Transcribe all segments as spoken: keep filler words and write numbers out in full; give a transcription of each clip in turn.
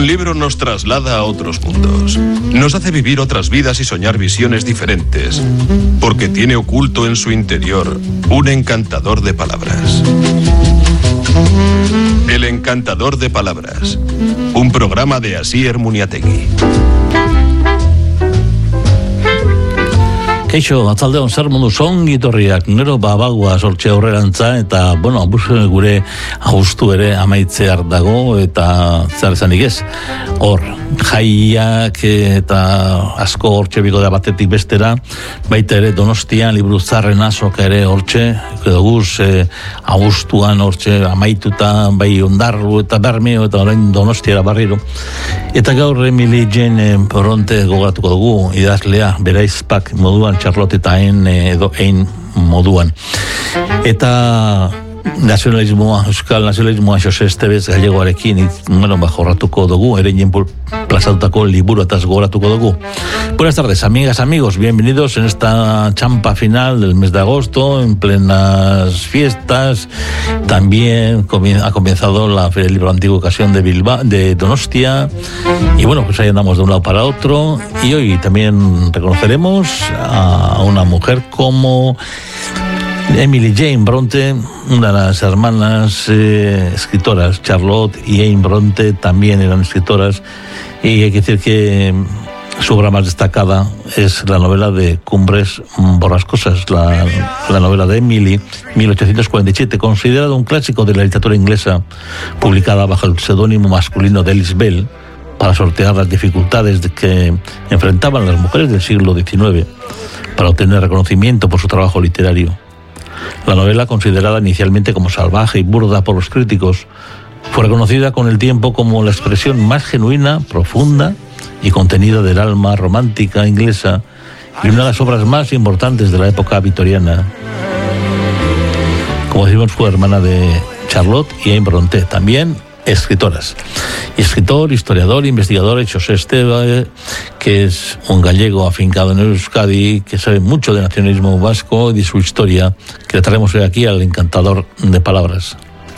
Un libro nos traslada a otros mundos. Nos hace vivir otras vidas y soñar visiones diferentes. Porque tiene oculto en su interior un encantador de palabras. El encantador de palabras. Un programa de Asier Muniategui. Keixo, atzaldeon zer mundu zongi torriak, gero babagua sortxe aurrerantza, eta, bueno, abuz gure agustu ere amaitzear dago, eta zer esanik ez, hor, jaiak eta asko hortxe biko da batetik bestera, baita ere Donostian, liburu zarren azoka ere hortxe, edo guz, e, agustuan hortxe amaituta, bai Ondarru eta Bermeo, eta orain Donostiara barriro. Eta gaur Emily Jane Bronte gogatuko dugu, idazlea, beraizpak moduan, Charlotte eta ein edo ein moduan. Eta nazionalismoa, euskal nazionalismoa Jose Estevez gallegoarekin, bueno, bajorratuko dugu, ereinen plazatutako liburu eta gogoratuko dugu. Buenas tardes, amigas, amigos, bienvenidos en esta champa final del mes de agosto, en plenas fiestas. También ha comenzado la Feria del Libro Antiguo Ocasión de Bilbao, de Donostia, y bueno, pues ahí andamos de un lado para otro, y hoy también reconoceremos a una mujer como Emily Jane Bronte, una de las hermanas eh, escritoras. Charlotte y Jane Bronte también eran escritoras, y hay que decir que su obra más destacada es la novela de Cumbres Borrascosas, la, la novela de Emily, mil ochocientos cuarenta y siete, considerado un clásico de la literatura inglesa, publicada bajo el seudónimo masculino de Alice Bell, para sortear las dificultades que enfrentaban las mujeres del siglo diecinueve para obtener reconocimiento por su trabajo literario. La novela, considerada inicialmente como salvaje y burda por los críticos, fue reconocida con el tiempo como la expresión más genuina, profunda y contenida del alma romántica inglesa, y una de las obras más importantes de la época victoriana. Como decimos, fue hermana de Charlotte y Jane Bronte, también escritoras. Y escritor, historiador, investigador, José Estevez, que es un gallego afincado en Euskadi, que sabe mucho del nacionalismo vasco y de su historia, que le traemos hoy aquí al encantador de palabras.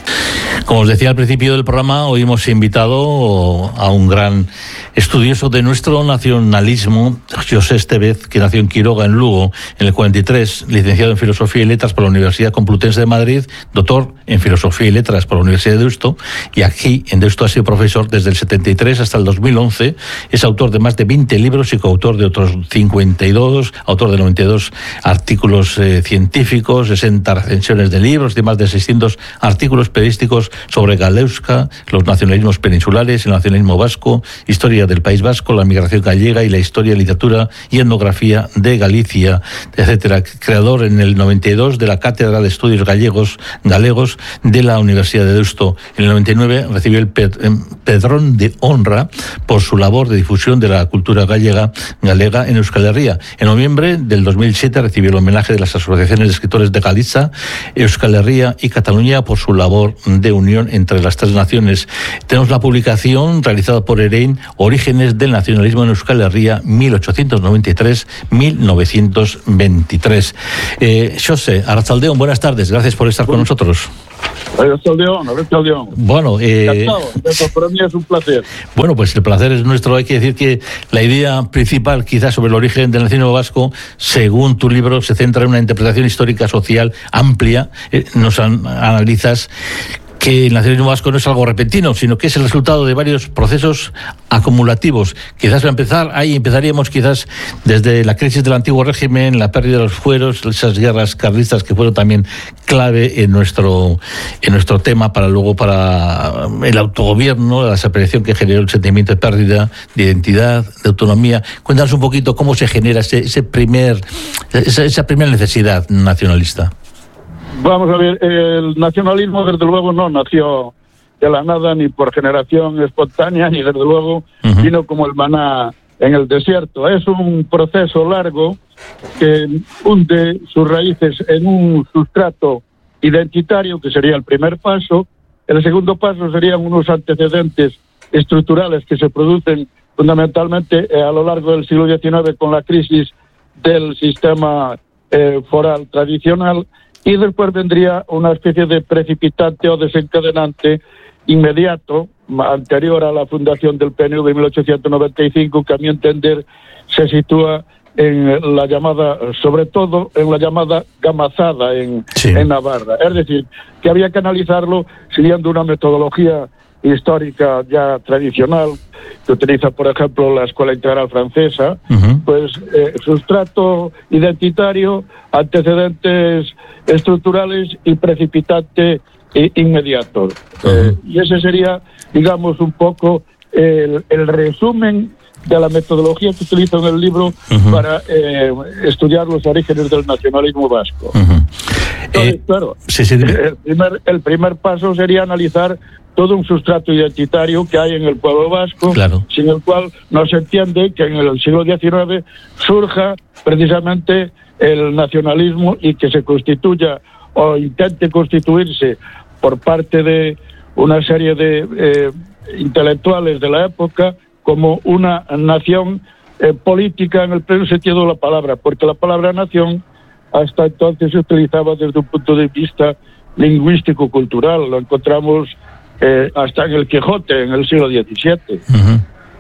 Como os decía al principio del programa, hoy hemos invitado a un gran estudioso de nuestro nacionalismo, José Estevez, que nació en Quiroga, en Lugo, en el cuarenta y tres, licenciado en Filosofía y Letras por la Universidad Complutense de Madrid, doctor en Filosofía y Letras por la Universidad de Deusto, y aquí en Deusto ha sido profesor desde el setenta y tres hasta el dos mil once, es autor de más de veinte libros y coautor de otros cincuenta y dos, autor de noventa y dos artículos eh, científicos, sesenta recensiones de libros, de más de seiscientos artículos periodísticos sobre Galeusca, los nacionalismos peninsulares, el nacionalismo vasco, historia del País Vasco, la migración gallega y la historia, literatura y etnografía de Galicia, etcétera. Creador en el noventa y dos de la Cátedra de Estudios Gallegos, Galegos de la Universidad de Deusto. En el noventa y nueve recibió el Pedrón de Honra por su labor de difusión de la cultura gallega, galega en Euskal Herria. En noviembre del dos mil siete recibió el homenaje de las asociaciones de escritores de Galicia, Euskal Herria y Cataluña por su labor de unión entre las tres naciones. Tenemos la publicación realizada por Erein, Orígenes del nacionalismo en Euskal Herria, mil ochocientos noventa y tres a mil novecientos veintitrés. Eh, José, Arratsaldeon, buenas tardes, gracias por estar con nosotros. Arratsaldeon, Arratsaldeon. Bueno, eh, Encantado, para mí es un placer. Bueno, pues el placer es nuestro. Hay que decir que la idea principal, quizás sobre el origen del nacionalismo vasco, según tu libro, se centra en una interpretación histórica social amplia. Eh, nos an- analizas que el nacionalismo vasco no es algo repentino, sino que es el resultado de varios procesos acumulativos. Quizás para empezar, ahí empezaríamos quizás desde la crisis del antiguo régimen, la pérdida de los fueros, esas guerras carlistas que fueron también clave en nuestro en nuestro tema, para luego para el autogobierno, la desaparición que generó el sentimiento de pérdida de identidad, de autonomía. Cuéntanos un poquito cómo se genera ese, ese primer esa, esa primera necesidad nacionalista. Vamos a ver, el nacionalismo desde luego no nació de la nada ni por generación espontánea, ni desde luego uh-huh. vino como el maná en el desierto. Es un proceso largo que hunde sus raíces en un sustrato identitario, que sería el primer paso. El segundo paso serían unos antecedentes estructurales que se producen fundamentalmente eh, a lo largo del siglo diecinueve con la crisis del sistema eh, foral tradicional. y después vendría una especie de precipitante o desencadenante inmediato, anterior a la fundación del P N V en mil ochocientos noventa y cinco, que a mi entender se sitúa en la llamada, sobre todo en la llamada gamazada en, sí. en Navarra. Es decir, que había que analizarlo siguiendo una metodología histórica ya tradicional que utiliza, por ejemplo, la Escuela Integral Francesa, uh-huh. pues eh, sustrato identitario, antecedentes estructurales y precipitante e inmediato. Uh-huh. Eh, y ese sería, digamos, un poco el, el resumen de la metodología que utilizo en el libro uh-huh. para eh, estudiar los orígenes del nacionalismo vasco. Uh-huh. Entonces, eh, claro, sí, sí, el, primer, el primer paso sería analizar todo un sustrato identitario que hay en el pueblo vasco, claro. sin el cual no se entiende que en el siglo diecinueve surja precisamente el nacionalismo y que se constituya o intente constituirse por parte de una serie de eh, intelectuales de la época como una nación eh, política en el pleno sentido de la palabra, porque la palabra nación hasta entonces se utilizaba desde un punto de vista lingüístico-cultural. Lo encontramos eh, hasta en el Quijote, en el siglo diecisiete. Uh-huh.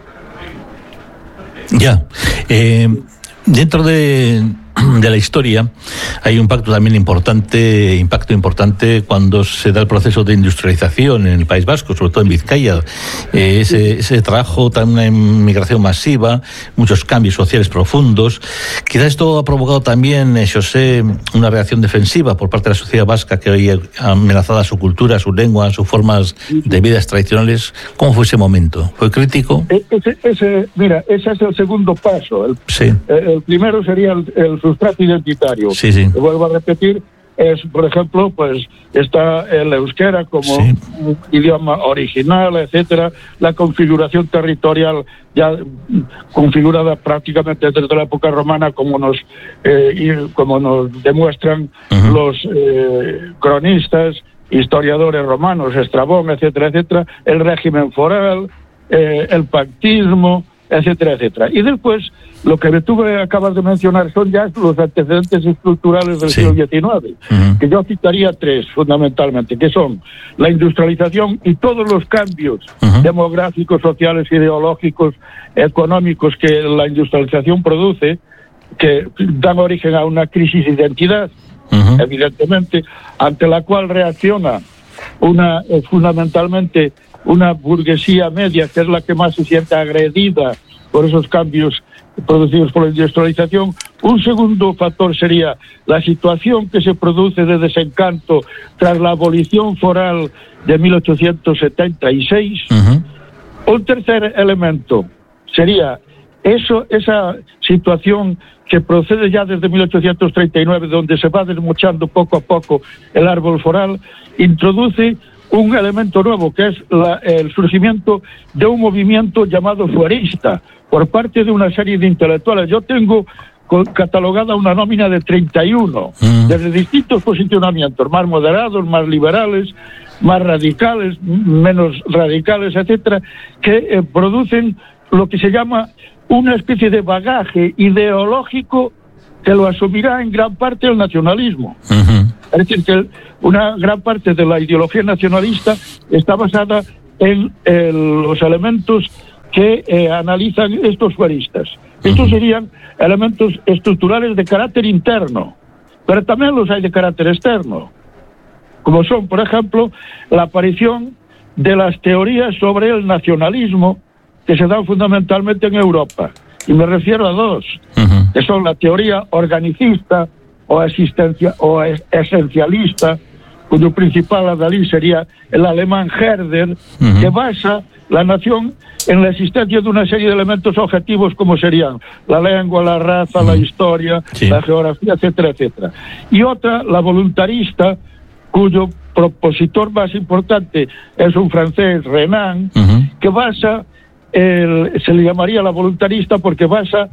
Ya. Eh, dentro de... de la historia hay un pacto también importante, impacto importante cuando se da el proceso de industrialización en el País Vasco, sobre todo en Vizcaya. Eh, ese, ese trajo también una inmigración masiva, muchos cambios sociales profundos. Quizás esto ha provocado también, eh, José, una reacción defensiva por parte de la sociedad vasca que hoy ha amenazado su cultura, su lengua, sus formas de vida tradicionales. ¿Cómo fue ese momento? ¿Fue crítico? Ese, ese, mira, ese es el segundo paso. El, sí. el, el primero sería el, el sustrato identitario. Sí, sí. Vuelvo a repetir, es, por ejemplo, pues está el euskera como sí. un idioma original, etcétera, la configuración territorial ya configurada prácticamente desde la época romana, como nos eh, y como nos demuestran uh-huh. los eh, cronistas, historiadores romanos, Estrabón, etcétera, etcétera, el régimen foral, eh, el pactismo, etcétera, etcétera. Y después, lo que tú acabas de mencionar son ya los antecedentes estructurales del sí. siglo diecinueve, uh-huh. que yo citaría tres, fundamentalmente, que son la industrialización y todos los cambios uh-huh. demográficos, sociales, ideológicos, económicos que la industrialización produce, que dan origen a una crisis de identidad, uh-huh. evidentemente, ante la cual reacciona una eh, fundamentalmente una burguesía media, que es la que más se siente agredida por esos cambios producidos por la industrialización. Un segundo factor sería la situación que se produce de desencanto tras la abolición foral de mil ochocientos setenta y seis. Uh-huh. Un tercer elemento sería eso, esa situación que procede ya desde mil ochocientos treinta y nueve, donde se va desmochando poco a poco el árbol foral, introduce un elemento nuevo, que es la, el surgimiento de un movimiento llamado fuerista por parte de una serie de intelectuales. Yo tengo catalogada una nómina de treinta y uno, mm. desde distintos posicionamientos, más moderados, más liberales, más radicales, menos radicales, etcétera, que eh, producen lo que se llama una especie de bagaje ideológico que lo asumirá en gran parte el nacionalismo. Uh-huh. Es decir, que una gran parte de la ideología nacionalista está basada en el, los elementos que eh, analizan estos fueristas. Uh-huh. Estos serían elementos estructurales de carácter interno, pero también los hay de carácter externo, como son, por ejemplo, la aparición de las teorías sobre el nacionalismo que se dan fundamentalmente en Europa. Y me refiero a dos, uh-huh. que son la teoría organicista o existencia o es, esencialista, cuyo principal adalid sería el alemán Herder, uh-huh. que basa la nación en la existencia de una serie de elementos objetivos como serían la lengua, la raza, uh-huh. la historia, sí. la geografía, etcétera, etcétera. Y otra, la voluntarista, cuyo propositor más importante es un francés, Renan, uh-huh. que basa El, se le llamaría la voluntarista porque basa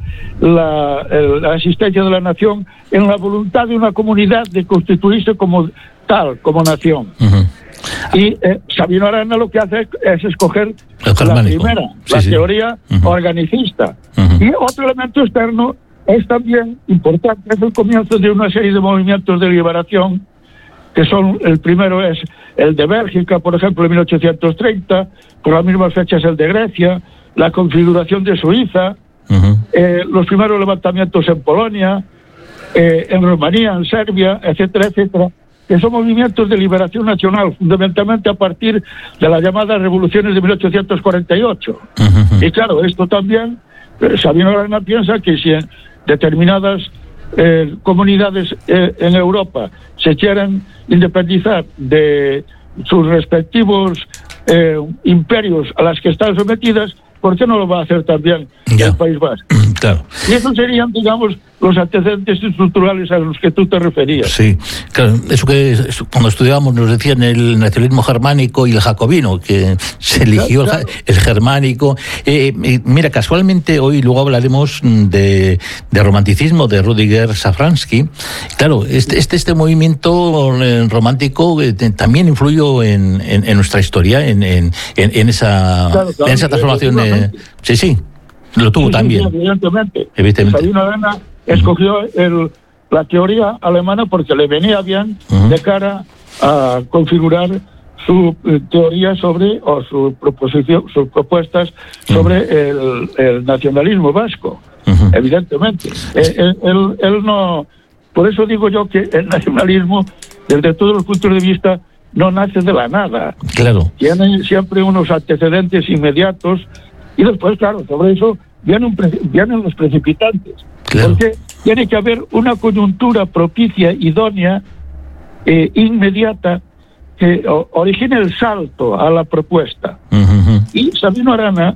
la, el, la existencia de la nación en la voluntad de una comunidad de constituirse como tal, como nación. Uh-huh. Y eh, Sabino Arana lo que hace es escoger la primera, sí, la sí. teoría uh-huh. organicista. Uh-huh. Y otro elemento externo es también importante, es el comienzo de una serie de movimientos de liberación que son, el primero es el de Bélgica, por ejemplo, en mil ochocientos treinta, por las mismas fechas el de Grecia, la configuración de Suiza, uh-huh. eh, los primeros levantamientos en Polonia, eh, en Rumanía, en Serbia, etcétera, etcétera, que son movimientos de liberación nacional, fundamentalmente a partir de las llamadas revoluciones de mil ochocientos cuarenta y ocho. Uh-huh. Y claro, esto también, eh, Sabino Arana piensa que si en determinadas eh, comunidades eh, en Europa se quieren independizar de sus respectivos eh, imperios a las que están sometidas, ¿por qué no lo va a hacer también ya. el País Vasco? Claro. Y esos serían, digamos, los antecedentes estructurales a los que tú te referías. Sí, claro, eso que eso, cuando estudiábamos nos decían el nacionalismo germánico y el jacobino, que se eligió claro, claro. el, el germánico. Eh, eh, mira, casualmente hoy luego hablaremos de, de romanticismo, de Rudiger Safransky. Claro, este este, este movimiento romántico eh, también influyó en, en, en nuestra historia, en, en, en, esa, claro, claro, en esa transformación. Eh, sí, sí. Lo tuvo sí, también. Sí, evidentemente. evidentemente. Sabino Arana escogió el, la teoría alemana porque le venía bien uh-huh. de cara a configurar su eh, teoría sobre, o su proposición, sus propuestas sobre uh-huh. el, el nacionalismo vasco, uh-huh. evidentemente. Eh, él, él, él no, por eso digo yo que el nacionalismo, desde todos los puntos de vista, no nace de la nada. Claro. Tiene siempre unos antecedentes inmediatos. Y después, claro, sobre eso vienen, un pre- vienen los precipitantes. Claro. Porque tiene que haber una coyuntura propicia, idónea, eh, inmediata, que o- origine el salto a la propuesta. Uh-huh. Y Sabino Arana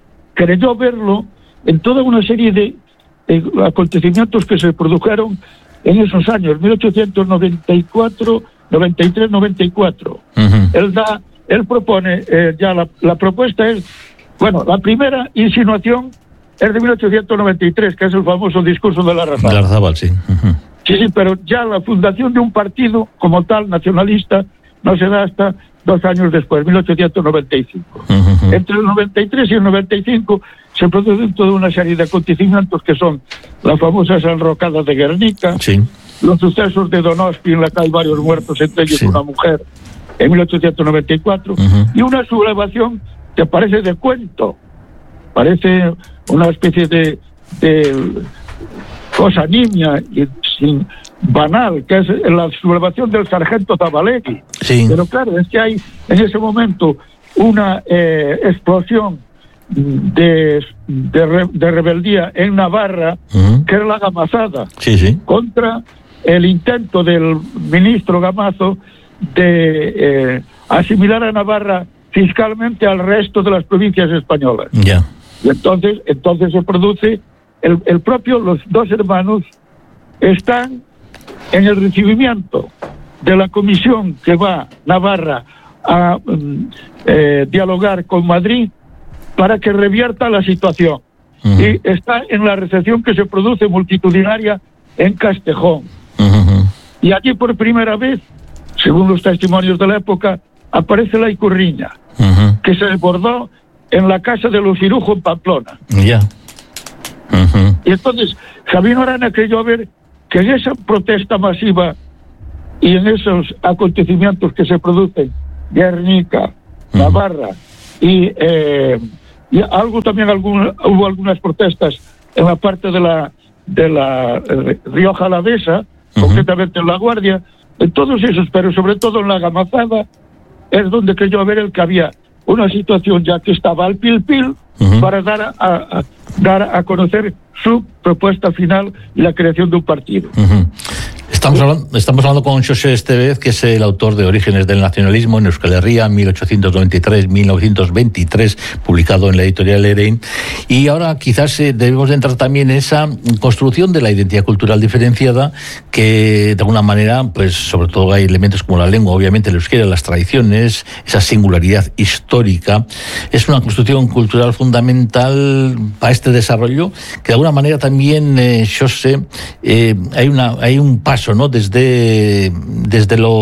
creyó verlo en toda una serie de, de acontecimientos que se produjeron en esos años, mil ochocientos noventa y cuatro, noventa y tres, noventa y cuatro. Uh-huh. Él da, él propone, eh, ya la, la propuesta es. Bueno, la primera insinuación es de mil ochocientos noventa y tres, que es el famoso discurso de Larrazábal. Larrazábal, sí. Uh-huh. Sí, sí, pero ya la fundación de un partido como tal, nacionalista, no se da hasta dos años después, mil ochocientos noventa y cinco. Uh-huh. Entre el noventa y tres y el noventa y cinco se producen toda una serie de acontecimientos que son las famosas enrocadas de Guernica, sí. los sucesos de Donosti, en la que hay varios muertos, entre ellos sí. una mujer, en mil ochocientos noventa y cuatro, uh-huh. y una sublevación que parece de cuento, parece una especie de, de cosa nimia y sin, banal, que es la sublevación del sargento Zabalegui. Sí. Pero claro, es que hay en ese momento una eh, explosión de, de, re, de rebeldía en Navarra, uh-huh. que es la gamazada, sí, sí. contra el intento del ministro Gamazo de eh, asimilar a Navarra fiscalmente al resto de las provincias españolas. Ya. Yeah. Y entonces, entonces se produce el, el propio, los dos hermanos están en el recibimiento de la comisión que va a Navarra a eh, dialogar con Madrid para que revierta la situación. Uh-huh. Y está en la recepción que se produce multitudinaria en Castejón. Uh-huh. Y allí por primera vez, según los testimonios de la época, aparece la Icurriña, uh-huh. que se desbordó en la casa de los Cirujo en Pamplona. Ya. Yeah. Uh-huh. Y entonces Sabino Arana creyó ver que en esa protesta masiva y en esos acontecimientos que se producen, Guernica, uh-huh. Navarra, y, eh, y algo también algún, hubo algunas protestas en la parte de la de la eh, Rioja Alavesa, uh-huh. concretamente en La Guardia, en todos esos, pero sobre todo en la Gamazada, es donde creyó ver el que había una situación ya que estaba al pil pil uh-huh. para dar a, a, dar a conocer su propuesta final y la creación de un partido. Uh-huh. Estamos hablando, estamos hablando con Xosé Estevez, que es el autor de Orígenes del Nacionalismo en Euskal Herria, mil ochocientos noventa y tres a mil novecientos veintitrés, publicado en la editorial Erein. Y ahora quizás eh, debemos de entrar también en esa construcción de la identidad cultural diferenciada, que de alguna manera, pues sobre todo hay elementos como la lengua, obviamente el euskera, las tradiciones, esa singularidad histórica. Es una construcción cultural fundamental para este desarrollo, que de alguna manera también, eh, Xosé, eh, hay, una, hay un paso, ¿no? Desde, desde lo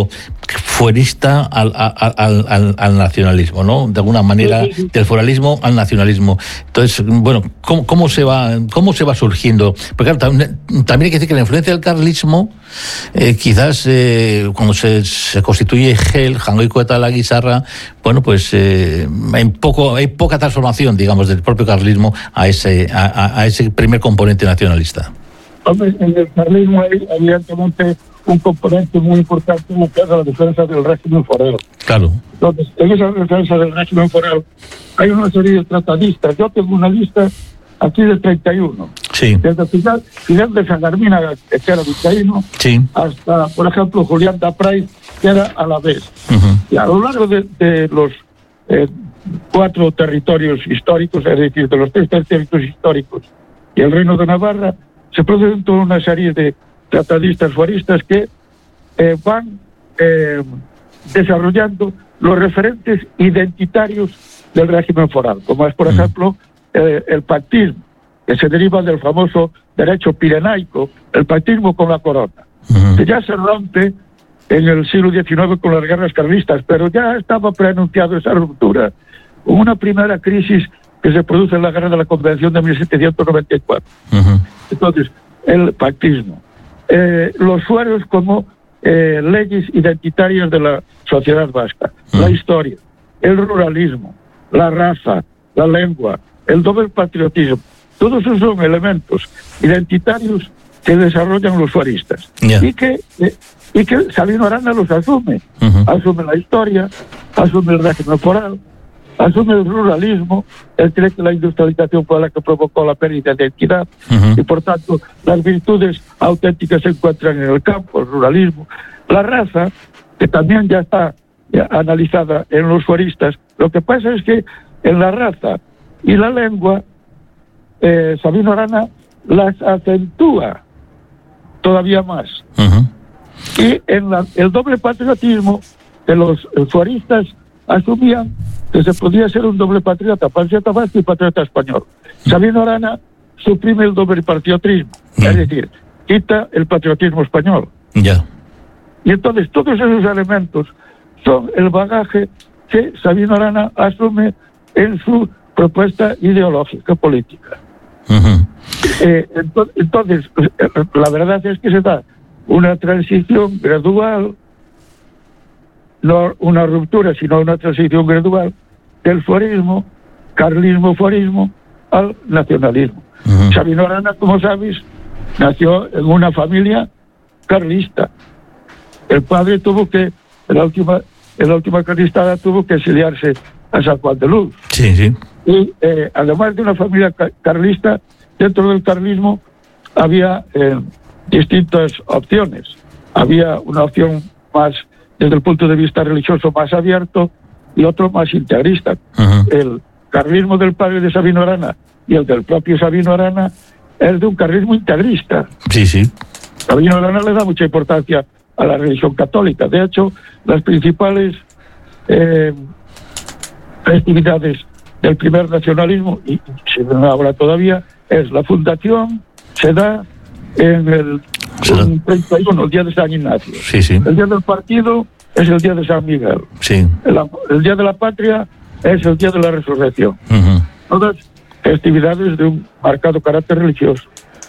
fuerista al, al, al, al nacionalismo, ¿no? De alguna manera, sí, sí, sí. Del foralismo al nacionalismo. Entonces, bueno, ¿cómo, cómo se va cómo se va surgiendo? Porque claro, también, también hay que decir que la influencia del carlismo, eh, quizás eh, cuando se, se constituye Gel, Jangoiko eta la Guisarra, bueno, pues eh, hay, poco, hay poca transformación, digamos, del propio carlismo a ese, a, a ese primer componente nacionalista. Hombre, en el carlismo hay evidentemente un componente muy importante en lo que es la defensa del régimen foral. Claro. Entonces, en esa defensa del régimen foral hay una serie de tratadistas. Yo tengo una lista aquí de treinta y uno. Sí. Desde Fidel, Fidel de Sangarmina, que era vizcaíno, sí. hasta, por ejemplo, Julián Dapray, que era alavés. Uh-huh. Y a lo largo de, de los eh, cuatro territorios históricos, es decir, de los tres territorios históricos y el Reino de Navarra, se producen toda una serie de tratadistas fueristas que eh, van eh, desarrollando los referentes identitarios del régimen foral, como es, por mm. ejemplo, eh, el pactismo, que se deriva del famoso derecho pirenaico, el pactismo con la corona, mm. que ya se rompe en el siglo diecinueve con las guerras carlistas, pero ya estaba preanunciado esa ruptura, con una primera crisis que se produce en la guerra de la Convención de mil setecientos noventa y cuatro. Mm. Entonces, el pactismo. Eh, los fueros como eh, leyes identitarias de la sociedad vasca, mm. la historia, el ruralismo, la raza, la lengua, el doble patriotismo, todos esos son elementos identitarios que desarrollan los fueristas yeah. y que eh, y que Sabino Arana los asume, uh-huh. asume la historia, asume el régimen foral, asume el ruralismo, él cree que la industrialización fue la que provocó la pérdida de identidad uh-huh. y por tanto las virtudes auténticas se encuentran en el campo, el ruralismo, la raza, que también ya está ya, analizada en los fueristas. Lo que pasa es que en la raza y la lengua eh, Sabino Arana las acentúa todavía más. Uh-huh. Y en la, el doble patriotismo que los fueristas asumían que se podía ser un doble patriota, patriota vasco y patriota español. Sabino Arana suprime el doble patriotismo, yeah. es decir, quita el patriotismo español. Yeah. Y entonces todos esos elementos son el bagaje que Sabino Arana asume en su propuesta ideológica política. Uh-huh. Eh, ento- entonces, la verdad es que se da una transición gradual, no una ruptura, sino una transición gradual del forismo, carlismo-forismo, al nacionalismo. Uh-huh. Sabino Arana, como sabes, nació en una familia carlista. El padre tuvo que, en la última, en la última carlistada, tuvo que exiliarse a San Juan de Luz. Sí, sí. Y eh, además de una familia car- carlista, dentro del carlismo había eh, distintas opciones. Había una opción más, desde el punto de vista religioso, más abierto y otro más integrista. Uh-huh. El carlismo del padre de Sabino Arana y el del propio Sabino Arana es de un carlismo integrista. Sí, sí. Sabino Arana le da mucha importancia a la religión católica. De hecho, las principales eh, festividades del primer nacionalismo, y se da ahora todavía, es la fundación, se da en el en treinta y uno, el día de San Ignacio. Sí, sí. El día del partido es el día de San Miguel. Sí. El, el día de la patria es el día de la resurrección. Uh-huh. Todas festividades de un marcado carácter religioso.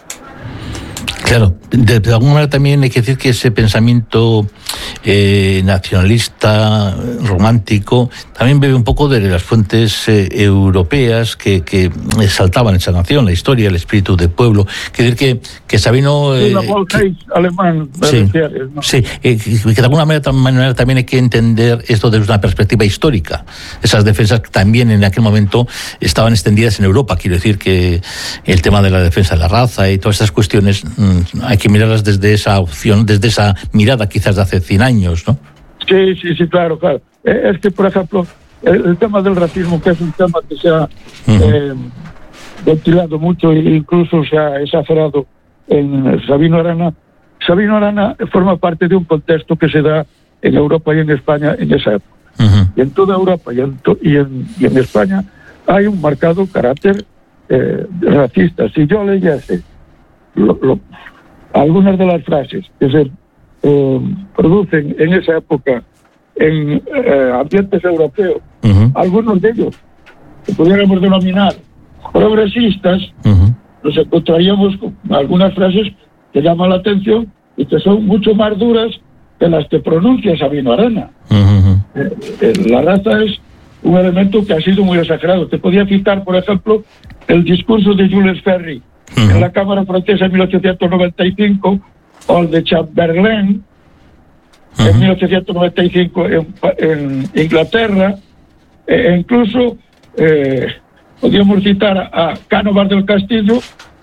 Claro, de, de alguna manera también hay que decir que ese pensamiento eh, nacionalista, romántico, también bebe un poco de las fuentes eh, europeas que, que exaltaban esa nación, la historia, el espíritu del pueblo. Quiere decir que, que Sabino... Eh, que, alemán, sí, refieres, ¿no? sí eh, que de alguna manera, manera también hay que entender esto desde una perspectiva histórica. Esas defensas que también en aquel momento estaban extendidas en Europa. Quiero decir que el tema de la defensa de la raza y todas estas cuestiones mmm, hay que mirarlas desde esa opción, desde esa mirada quizás de hace cien años, ¿no? Sí, sí, sí, claro, claro. Eh, es que, por ejemplo, el, el tema del racismo, que es un tema que se ha uh-huh. eh, ventilado mucho e incluso se ha exagerado en Sabino Arana. Sabino Arana forma parte de un contexto que se da en Europa y en España en esa época. Uh-huh. Y en toda Europa y en, to- y en, y en España hay un marcado carácter eh, racista. Si yo leyese lo, lo, algunas de las frases que se eh, producen en esa época en eh, ambientes europeos, uh-huh. algunos de ellos que pudiéramos denominar progresistas, uh-huh. nos encontraríamos con algunas frases que llaman la atención y que son mucho más duras que las que pronuncia Sabino Arana. Uh-huh. Eh, eh, la raza es un elemento que ha sido muy exagerado. Te podía citar, por ejemplo, el discurso de Jules Ferry uh-huh. en la Cámara Francesa en mil ochocientos noventa y cinco, o el de Chamberlain uh-huh. en mil ochocientos noventa y cinco en, en Inglaterra, e incluso eh, podríamos citar a Cánovas del Castillo,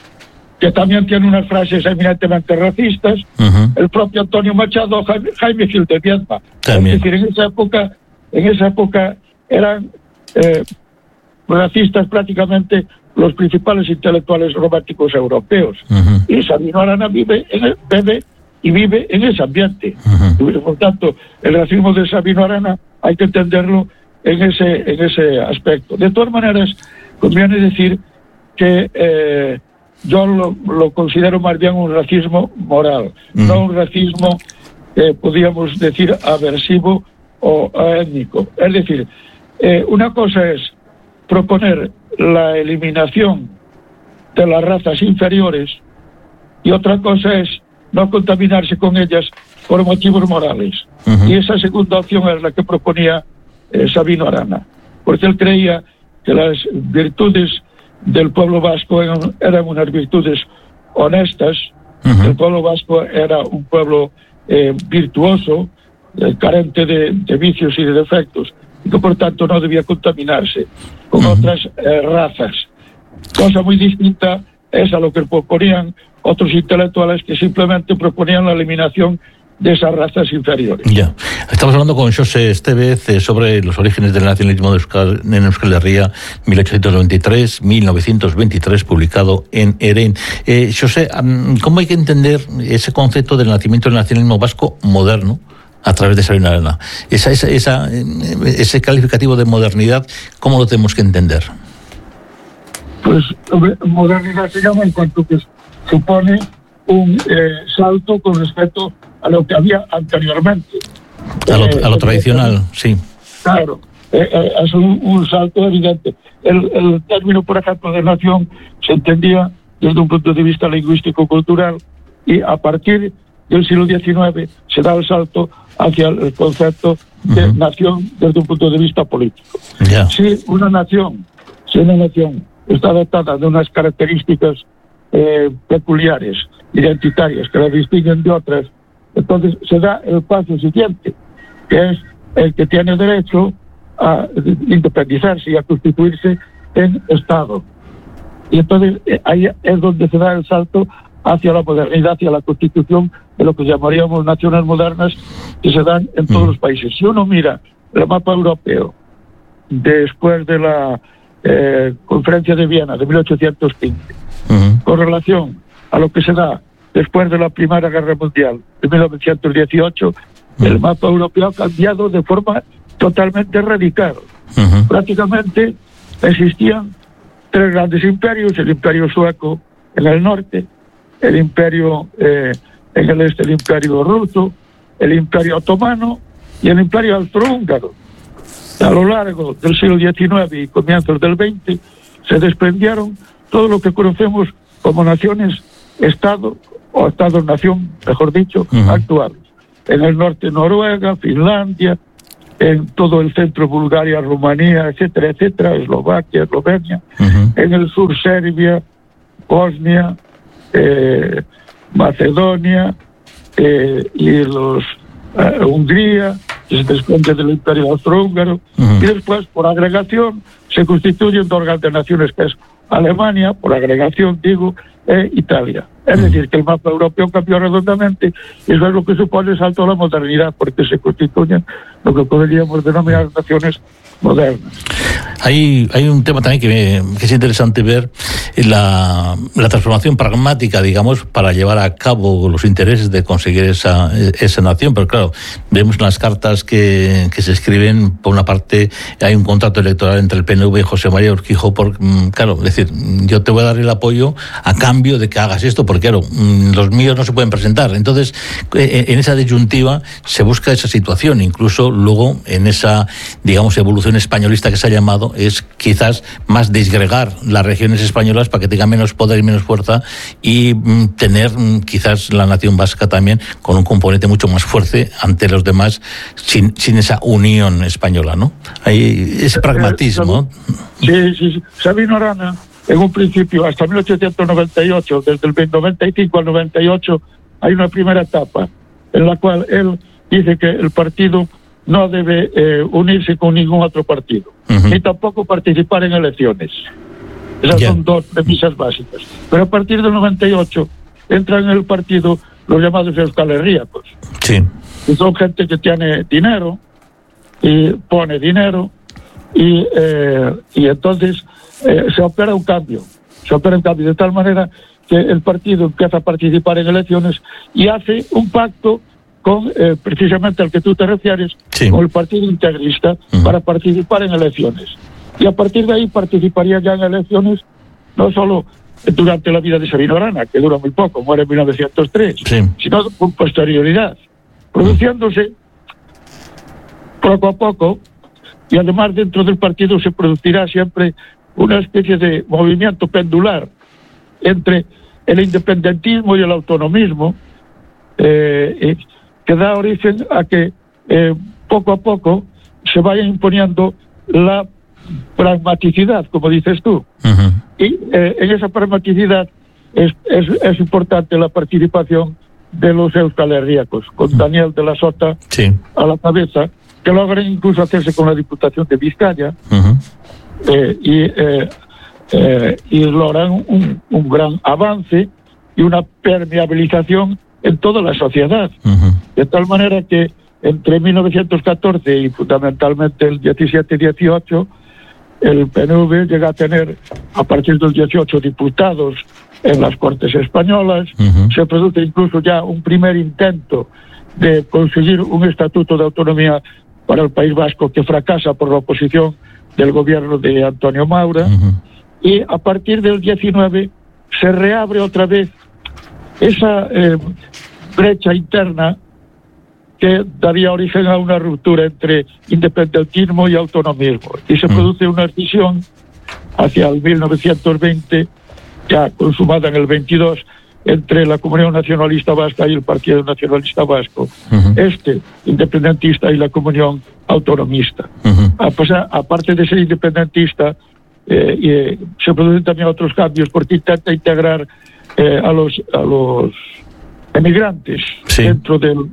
que también tiene unas frases eminentemente racistas, uh-huh. el propio Antonio Machado, Jaime, Jaime Gil de Viedma. Es decir, en esa época, en esa época eran eh, racistas prácticamente los principales intelectuales románticos europeos. Uh-huh. Y Sabino Arana vive, en el, vive y vive en ese ambiente. Uh-huh. Y por tanto, el racismo de Sabino Arana hay que entenderlo en ese, en ese aspecto. De todas maneras, conviene decir que eh, yo lo, lo considero más bien un racismo moral, uh-huh. no un racismo que eh, podríamos decir aversivo o étnico. Es decir, eh, una cosa es proponer la eliminación de las razas inferiores y otra cosa es no contaminarse con ellas por motivos morales. Uh-huh. Y esa segunda opción es la que proponía eh, Sabino Arana, porque él creía que las virtudes del pueblo vasco eran, eran unas virtudes honestas. Uh-huh. El pueblo vasco era un pueblo eh, virtuoso, eh, carente de, de vicios y de defectos, y que por tanto no debía contaminarse con uh-huh. otras eh, razas. Cosa muy distinta es a lo que proponían otros intelectuales que simplemente proponían la eliminación de esas razas inferiores. Ya. Estamos hablando con Xosé Estevez eh, sobre los orígenes del nacionalismo de Euskal, en Euskal Herria, mil ochocientos noventa y tres a mil novecientos veintitrés, publicado en Eren. Eh, Xosé, ¿cómo hay que entender ese concepto del nacimiento del nacionalismo vasco moderno a través de Sabino Arana? Esa, esa, esa, ese calificativo de modernidad, ¿cómo lo tenemos que entender? Pues modernidad se llama en cuanto que supone un eh, salto con respecto a lo que había anteriormente. A lo, eh, a lo tradicional, sí. Claro, eh, eh, es un, un salto evidente. El, el término, por ejemplo, de nación se entendía desde un punto de vista lingüístico-cultural y a partir del siglo diecinueve se da el salto hacia el concepto de uh-huh. nación desde un punto de vista político. Yeah. Si una nación, si una nación está dotada de unas características eh, peculiares, identitarias, que la distinguen de otras, entonces se da el paso siguiente, que es el que tiene derecho a independizarse y a constituirse en Estado. Y entonces ahí es donde se da el salto hacia la modernidad, hacia la constitución de lo que llamaríamos naciones modernas, que se dan en todos mm. los países. Si uno mira el mapa europeo después de la eh, conferencia de Viena de mil ochocientos quince, mm. con relación a lo que se da después de la Primera Guerra Mundial de mil novecientos dieciocho, mm. el mapa europeo ha cambiado de forma totalmente radical. Mm-hmm. Prácticamente existían tres grandes imperios: el imperio sueco en el norte, el imperio eh, en el este, el imperio ruso, el imperio otomano y el imperio austrohúngaro. A lo largo del siglo diecinueve y comienzos del veinte se desprendieron todo lo que conocemos como naciones-estado o estados-nación, mejor dicho, uh-huh. actuales. En el norte Noruega, Finlandia, en todo el centro Bulgaria, Rumanía, etcétera, etcétera, Eslovaquia, Eslovenia, uh-huh. en el sur Serbia, Bosnia, eh, Macedonia eh, y los eh, Hungría, que se desprende del imperio austrohúngaro, uh-huh. y después por agregación se constituyen dos grandes naciones, que es Alemania, por agregación digo, e Italia. Es uh-huh. decir, que el mapa europeo cambió redondamente y eso es lo que supone el salto a la modernidad, porque se constituyen lo que podríamos denominar naciones modernas. Hay, hay un tema también que, me, que es interesante ver, la, la transformación pragmática, digamos, para llevar a cabo los intereses de conseguir esa, esa nación. Pero claro, vemos en las cartas que, que se escriben, por una parte hay un contrato electoral entre el P N V y José María Urquijo, por, claro, es decir, yo te voy a dar el apoyo a cambio de que hagas esto, porque claro, los míos no se pueden presentar. Entonces, en esa disyuntiva se busca esa situación. Incluso luego, en esa, digamos, evolución españolista que se ha llamado, es quizás más disgregar las regiones españolas para que tengan menos poder y menos fuerza, y mm, tener mm, quizás la nación vasca también con un componente mucho más fuerte ante los demás, sin, sin esa unión española, ¿no? Hay ese pragmatismo. Sí, sí, sí. Sabino Arana, en un principio, hasta mil ochocientos noventa y ocho, desde el noventa y cinco al noventa y ocho, hay una primera etapa en la cual él dice que el partido no debe eh, unirse con ningún otro partido, uh-huh. ni tampoco participar en elecciones. Esas yeah. son dos premisas básicas. Pero a partir del noventa y ocho entran en el partido los llamados euskalherríacos, sí. que son gente que tiene dinero y pone dinero y, eh, y entonces eh, se opera un cambio, se opera un cambio de tal manera que el partido empieza a participar en elecciones y hace un pacto con eh, precisamente al que tú te refieres, sí. con el Partido Integrista, uh-huh. para participar en elecciones. Y a partir de ahí participaría ya en elecciones, no solo durante la vida de Sabino Arana, que dura muy poco, muere en mil novecientos tres, sí. sino con posterioridad, produciéndose poco a poco, y además dentro del partido se producirá siempre una especie de movimiento pendular entre el independentismo y el autonomismo, eh, eh, que da origen a que eh, poco a poco se vaya imponiendo la pragmaticidad, como dices tú. Uh-huh. Y eh, en esa pragmaticidad es, es, es importante la participación de los euskalherríacos, con uh-huh. Daniel de la Sota sí. a la cabeza, que logran incluso hacerse con la Diputación de Vizcaya, uh-huh. eh, y, eh, eh, y logran un, un gran avance y una permeabilización en toda la sociedad. Uh-huh. De tal manera que entre mil novecientos catorce y fundamentalmente el diecisiete y dieciocho, el P N V llega a tener a partir del dieciocho diputados en las Cortes Españolas. Uh-huh. Se produce incluso ya un primer intento de conseguir un estatuto de autonomía para el País Vasco, que fracasa por la oposición del gobierno de Antonio Maura. Uh-huh. Y a partir del diecinueve se reabre otra vez esa eh, brecha interna que daría origen a una ruptura entre independentismo y autonomismo. Y se mm. produce una escisión hacia el mil novecientos veinte, ya consumada en el veintidós, entre la Comunión Nacionalista Vasca y el Partido Nacionalista Vasco, uh-huh. este independentista y la Comunión Autonomista. Uh-huh. A pesar, aparte de ser independentista, eh, eh, se producen también otros cambios porque intenta integrar eh, a los a los emigrantes sí. dentro del,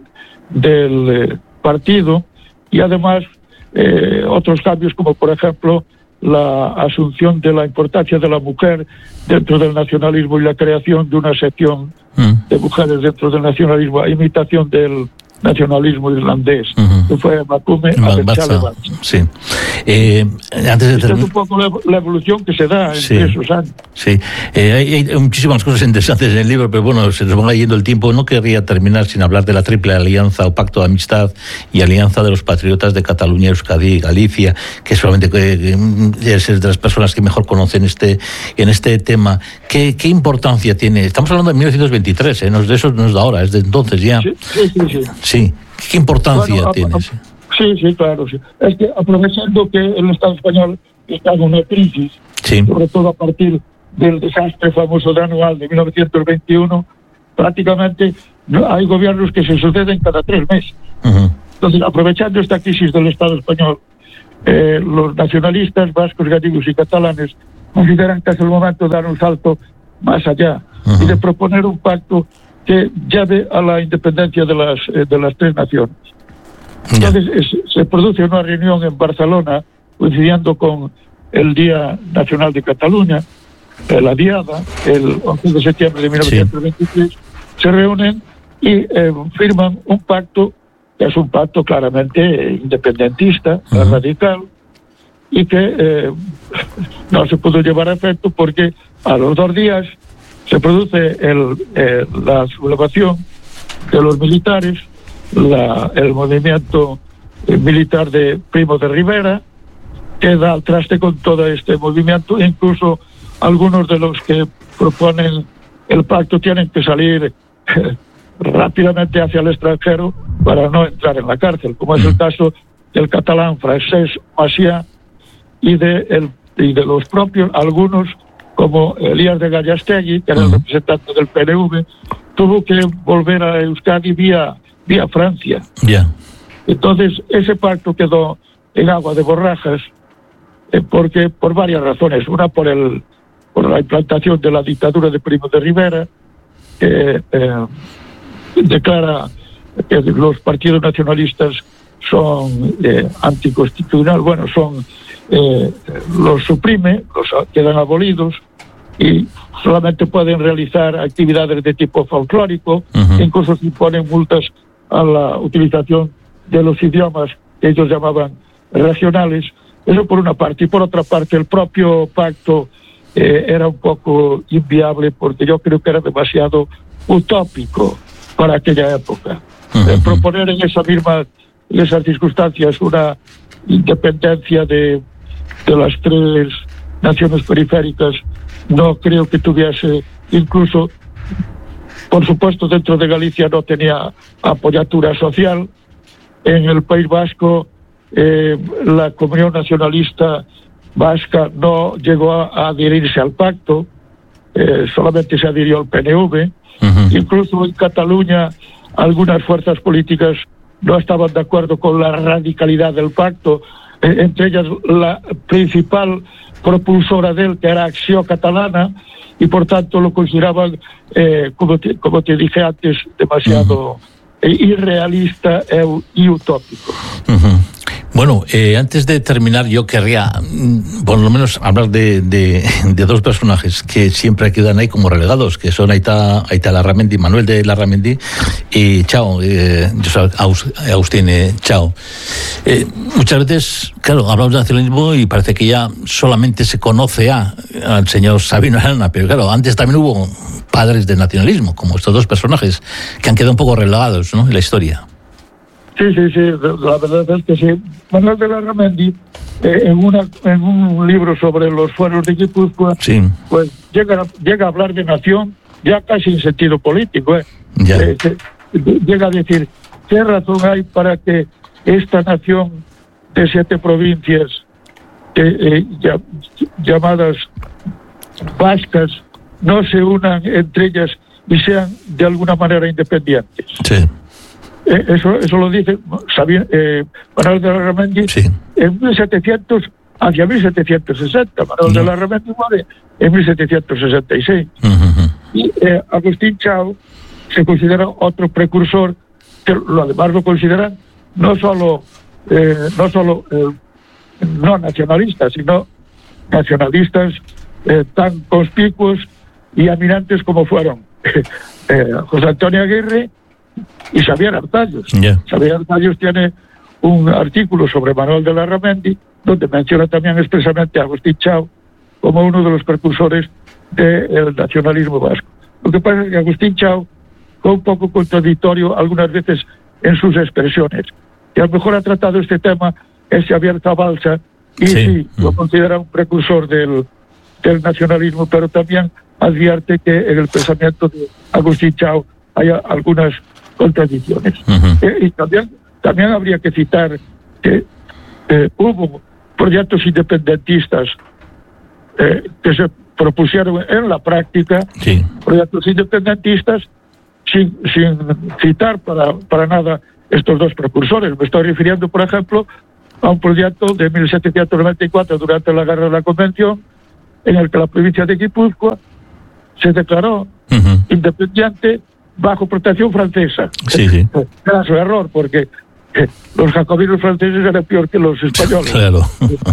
del eh, partido, y además eh, otros cambios como por ejemplo la asunción de la importancia de la mujer dentro del nacionalismo y la creación de una sección mm. de mujeres dentro del nacionalismo, a imitación del nacionalismo irlandés, uh-huh. que fue Macume a sí. eh, antes de terminar, es un poco la, la evolución que se da entre sí. esos años. Sí, eh, hay, hay muchísimas cosas interesantes en el libro, pero bueno, se nos va yendo el tiempo. No querría terminar sin hablar de la triple alianza o pacto de amistad y alianza de los patriotas de Cataluña, Euskadi y Galicia, que solamente eh, es de las personas que mejor conocen este en este tema. ¿Qué, qué importancia tiene? Estamos hablando de mil novecientos veintitrés, ¿eh? No es de eso, no es de ahora, es de entonces ya. Sí, sí, sí. sí. Sí, ¿qué importancia bueno, tiene? A, a, sí, sí, claro. Sí. Es que aprovechando que el Estado español está en una crisis, sí. sobre todo a partir del desastre famoso de anual de mil novecientos veintiuno, prácticamente hay gobiernos que se suceden cada tres meses. Uh-huh. Entonces, aprovechando esta crisis del Estado español, eh, los nacionalistas vascos, gallegos y catalanes consideran que es el momento de dar un salto más allá uh-huh. y de proponer un pacto que lleve a la independencia de las eh, de las tres naciones. Entonces yeah. es, se produce una reunión en Barcelona coincidiendo con el Día Nacional de Cataluña, eh, la Diada, el once de septiembre de mil novecientos veintitrés, sí. se reúnen y eh, firman un pacto que es un pacto claramente independentista, uh-huh. radical, y que eh, no se pudo llevar a efecto porque a los dos días se produce el, eh, la sublevación de los militares, la, el movimiento eh, militar de Primo de Rivera, que da al traste con todo este movimiento. Incluso algunos de los que proponen el pacto tienen que salir eh, rápidamente hacia el extranjero para no entrar en la cárcel, como es el caso del catalán Francesc Macià y de, el, y de los propios, algunos como Elías de Gallastegui, que era el representante del P N V, tuvo que volver a Euskadi vía, vía Francia. Yeah. Entonces, ese pacto quedó en agua de borrajas, eh, porque por varias razones. Una, por el por la implantación de la dictadura de Primo de Rivera, que eh, declara que los partidos nacionalistas son eh, anticonstitucionales, bueno, son eh, los suprime, los quedan abolidos y solamente pueden realizar actividades de tipo folclórico. Uh-huh. Incluso se imponen multas a la utilización de los idiomas que ellos llamaban regionales. Eso por una parte. Y por otra parte, el propio pacto eh, era un poco inviable, porque yo creo que era demasiado utópico para aquella época. Uh-huh. Eh, proponer en esa misma, en esas circunstancias, una independencia de, de las tres naciones periféricas, no creo que tuviese, incluso, por supuesto, dentro de Galicia no tenía apoyatura social. En el País Vasco, eh, la Comunión Nacionalista Vasca no llegó a, a adherirse al pacto, eh, solamente se adhirió al P N V. Uh-huh. Incluso en Cataluña algunas fuerzas políticas no estaban de acuerdo con la radicalidad del pacto, eh, entre ellas la principal propulsora de él, que era Acció Catalana, y por tanto lo consideraban, eh, como, te, como te dije antes, demasiado uh-huh. irrealista y utópico. Uh-huh. Bueno, eh, antes de terminar, yo querría, por lo menos, hablar de, de, de dos personajes que siempre quedan ahí como relegados, que son Aita, Aita Larramendi, Manuel de Larramendi y Chao, eh, Agustín eh, Chao. Eh, muchas veces, claro, hablamos de nacionalismo y parece que ya solamente se conoce a, al señor Sabino Arana, pero claro, antes también hubo padres del nacionalismo, como estos dos personajes, que han quedado un poco relegados, ¿no?, en la historia. Sí, sí, sí, la verdad es que sí. Manuel de Larramendi, eh, en, una, en un libro sobre los fueros de Guipúzcoa, sí. pues llega, llega a hablar de nación ya casi en sentido político. Eh. Eh, que, llega a decir, ¿qué razón hay para que esta nación de siete provincias que, eh, ya, llamadas vascas no se unan entre ellas y sean de alguna manera independientes? Sí. Eh, eso, eso lo dice Sabino, eh, Manuel de Larramendi sí. en mil setecientos, hacia mil setecientos sesenta. Manuel no. de Larramendi muere en mil setecientos sesenta y seis. Uh-huh. Y eh, Agustín Chao se considera otro precursor, que lo además lo consideran no solo, eh, no, solo eh, no nacionalistas, sino nacionalistas eh, tan conspicuos y eminentes como fueron eh, José Antonio Aguirre y Xavier Artallos. Yeah. Xavier Artallos tiene un artículo sobre Manuel de Larramendi donde menciona también expresamente a Agustín Chao como uno de los precursores del nacionalismo vasco. Lo que pasa es que Agustín Chao fue un poco contradictorio algunas veces en sus expresiones. Que a lo mejor ha tratado este tema es Xavier Zabalza y sí, sí mm. lo considera un precursor del, del nacionalismo, pero también advierte que en el pensamiento de Agustín Chao hay algunas contradicciones. Uh-huh. Eh, y también, también habría que citar que eh, hubo proyectos independentistas eh, que se propusieron en la práctica, sí. proyectos independentistas sin, sin citar para, para nada estos dos precursores. Me estoy refiriendo, por ejemplo, a un proyecto de mil setecientos noventa y cuatro durante la Guerra de la Convención, en el que la provincia de Guipúzcoa se declaró uh-huh. independiente bajo protección francesa. Sí, sí. Era su error, porque eh, los jacobinos franceses eran peor que los españoles. Claro.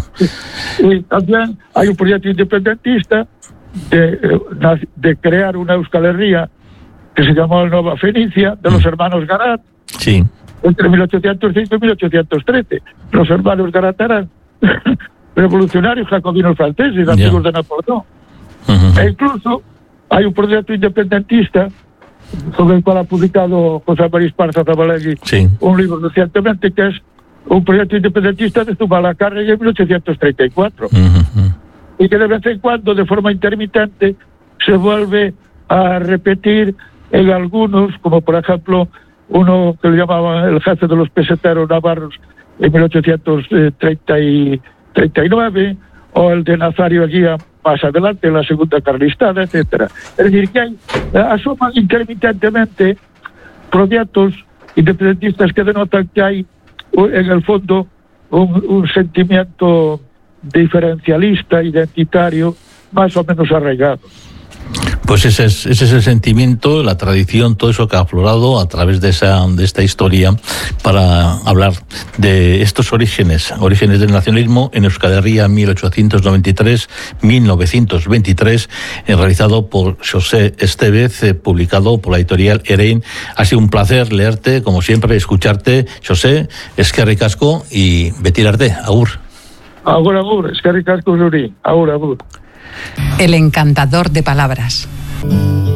Y también hay un proyecto independentista de, de crear una Euskal Herria que se llamó Nueva Fenicia, de los hermanos Garat, sí. entre mil ochocientos cinco y mil ochocientos trece. Los hermanos Garat eran revolucionarios jacobinos franceses, amigos yeah. de Napoleón. Uh-huh. E incluso hay un proyecto independentista sobre el cual ha publicado José María Esparza Zabalegui sí. un libro recientemente, que es un proyecto independentista de Zumalacárregui en mil ochocientos treinta y cuatro. Uh-huh. Y que de vez en cuando, de forma intermitente, se vuelve a repetir en algunos, como por ejemplo uno que le llamaban el jefe de los peseteros navarros en mil ochocientos treinta y nueve, o el de Nazario Eguía más adelante, en la segunda carlistada, etcétera. Es decir, que hay, asoman intermitentemente proyectos independentistas que denotan que hay en el fondo un, un sentimiento diferencialista, identitario, más o menos arraigado. Pues ese es, ese es el sentimiento, la tradición, todo eso que ha aflorado a través de esa de esta historia para hablar de estos orígenes, orígenes del nacionalismo en Euskal Herria mil ochocientos noventa y tres a mil novecientos veintitrés, eh, realizado por José Estevez, eh, publicado por la editorial Erein. Ha sido un placer leerte, como siempre, escucharte, José, eskerrik asko y betir arte, agur. Agur, agur, eskerrik asko zuri, agur, agur. El encantador de palabras.